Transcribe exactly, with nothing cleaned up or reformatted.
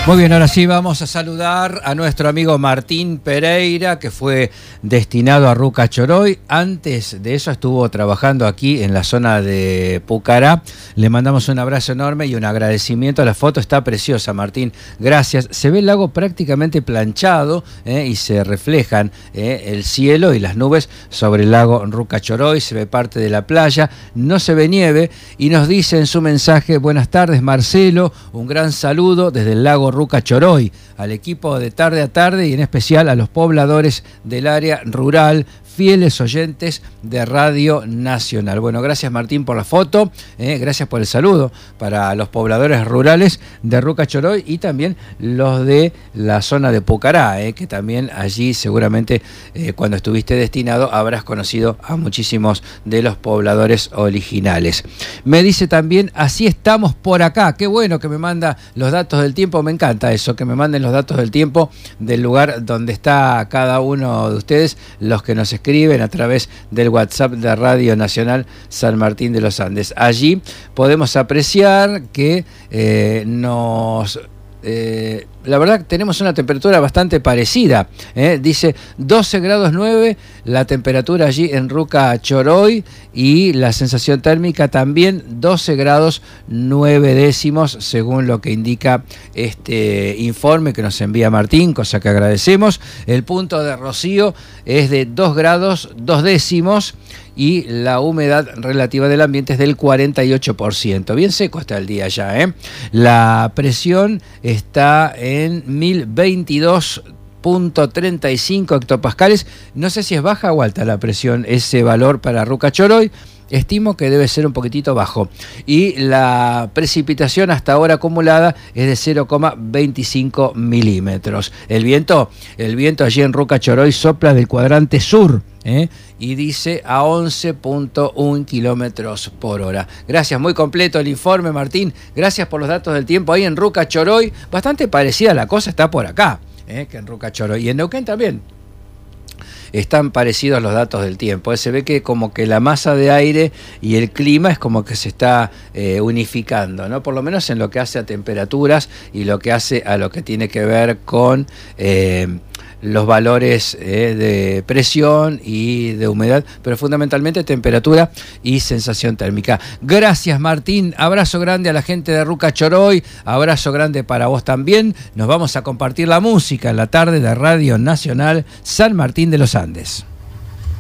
Muy bien, ahora sí vamos a saludar a nuestro amigo Martín Pereira, que fue destinado a Ruca Choroy. Antes de eso estuvo trabajando aquí en la zona de Pucará. Le mandamos un abrazo enorme y un agradecimiento. La foto está preciosa, Martín. Gracias. Se ve el lago prácticamente planchado eh, y se reflejan eh, el cielo y las nubes sobre el lago Ruca Choroy. Se ve parte de la playa, no se ve nieve y nos dice en su mensaje: buenas tardes, Marcelo, un gran saludo desde el lago Ruca Choroy, al equipo de Tarde a Tarde y en especial a los pobladores del área rural, fieles oyentes de Radio Nacional. Bueno, gracias Martín por la foto, eh, gracias por el saludo para los pobladores rurales de Ruca Choroy y también los de la zona de Pucará, eh, que también allí seguramente eh, cuando estuviste destinado habrás conocido a muchísimos de los pobladores originales. Me dice también: así estamos por acá. Qué bueno que me manda los datos del tiempo, me encanta eso, que me manden los datos del tiempo del lugar donde está cada uno de ustedes, los que nos escriben escriben a través del WhatsApp de Radio Nacional San Martín de los Andes. Allí podemos apreciar que eh, nos... Eh, la verdad tenemos una temperatura bastante parecida, ¿eh? Dice doce grados nueve la temperatura allí en Ruca Choroy y la sensación térmica también doce grados nueve décimos según lo que indica este informe que nos envía Martín, cosa que agradecemos. El punto de rocío es de dos grados dos décimos y la humedad relativa del ambiente es del cuarenta y ocho por ciento. Bien seco está el día ya, ¿eh? La presión está en mil veintidós punto treinta y cinco hectopascales. No sé si es baja o alta la presión, ese valor para Ruca Choroy. Estimo que debe ser un poquitito bajo. Y la precipitación hasta ahora acumulada es de cero coma veinticinco milímetros. El viento, el viento allí en Ruca Choroy sopla del cuadrante sur, ¿eh? Y dice a once punto uno kilómetros por hora. Gracias, muy completo el informe, Martín. Gracias por los datos del tiempo ahí en Ruca Choroy. Bastante parecida la cosa está por acá, ¿eh? Que en Ruca Choroy. Y en Neuquén también están parecidos los datos del tiempo. Se ve que como que la masa de aire y el clima es como que se está eh, unificando, ¿no? Por lo menos en lo que hace a temperaturas y lo que hace a lo que tiene que ver con eh, los valores eh, de presión y de humedad, pero fundamentalmente temperatura y sensación térmica. Gracias, Martín. Abrazo grande a la gente de Ruca Choroy. Abrazo grande para vos también. Nos vamos a compartir la música en la tarde de Radio Nacional San Martín de los Andes.